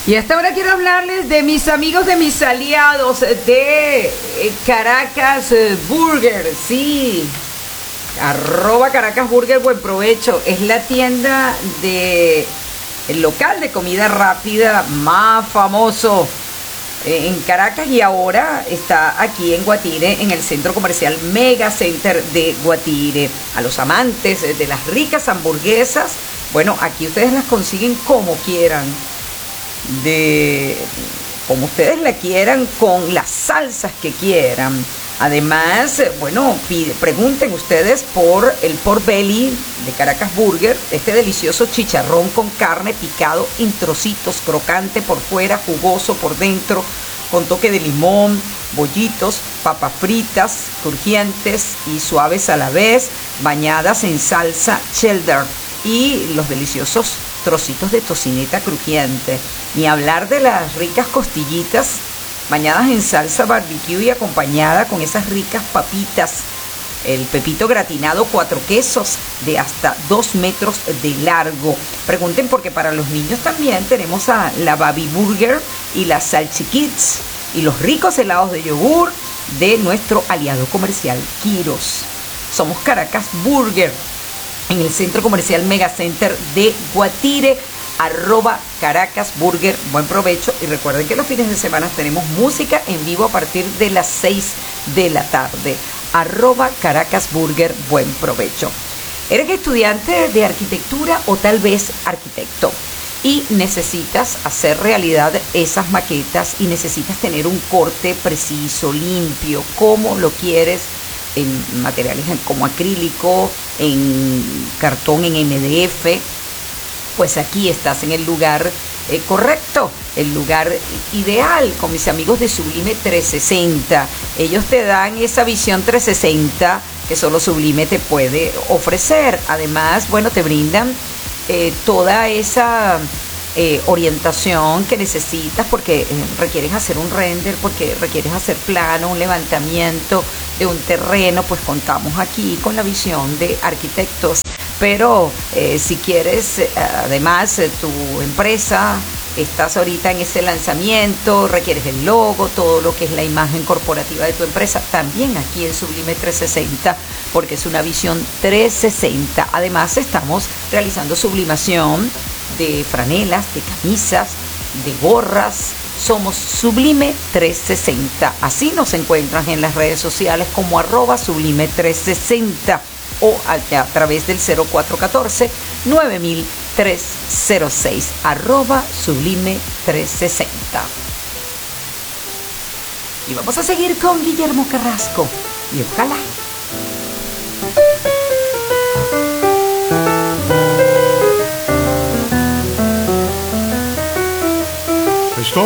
Y a esta hora quiero hablarles de mis amigos, de mis aliados de Caracas Burger. Sí, arroba Caracas Burger, buen provecho. Es la tienda el local de comida rápida más famoso en Caracas, y ahora está aquí en Guatire, en el centro comercial Mega Center de Guatire. A los amantes de las ricas hamburguesas, bueno, aquí ustedes las consiguen como quieran, como ustedes la quieran, con las salsas que quieran. Además, bueno, pregunten ustedes por el pork belly de Caracas Burger, este delicioso chicharrón con carne picado en trocitos, crocante por fuera, jugoso por dentro, con toque de limón, bollitos, papas fritas, crujientes y suaves a la vez, bañadas en salsa cheddar, y los deliciosos trocitos de tocineta crujiente. Ni hablar de las ricas costillitas bañadas en salsa barbecue y acompañada con esas ricas papitas. El pepito gratinado 4 quesos de hasta 2 metros de largo. Pregunten porque para los niños también tenemos a la Baby Burger y la Salchi Kids, y los ricos helados de yogur de nuestro aliado comercial Kiros. Somos Caracas Burger en el centro comercial Mega Center de Guatire, arroba Caracas Burger, buen provecho. Y recuerden que los fines de semana tenemos música en vivo a partir de las 6 de la tarde, arroba Caracas Burger, buen provecho. ¿Eres estudiante de arquitectura o tal vez arquitecto y necesitas hacer realidad esas maquetas y necesitas tener un corte preciso, limpio, como lo quieres, en materiales como acrílico, en cartón, en MDF? Pues aquí estás en el lugar correcto, el lugar ideal, con mis amigos de Sublime 360. Ellos te dan esa visión 360 que solo Sublime te puede ofrecer. Además, bueno, te brindan toda esa orientación que necesitas, porque requieres hacer un render, porque requieres hacer plano, un levantamiento de un terreno. Pues contamos aquí con la visión de arquitectos. Pero si quieres, además, tu empresa, estás ahorita en ese lanzamiento, requieres el logo, todo lo que es la imagen corporativa de tu empresa, también aquí en Sublime 360, porque es una visión 360. Además, estamos realizando sublimación de franelas, de camisas, de gorras. Somos Sublime 360. Así nos encuentras en las redes sociales como arroba Sublime 360 o a través del 0414-9306, arroba Sublime 360. Y vamos a seguir con Guillermo Carrasco. Y ojalá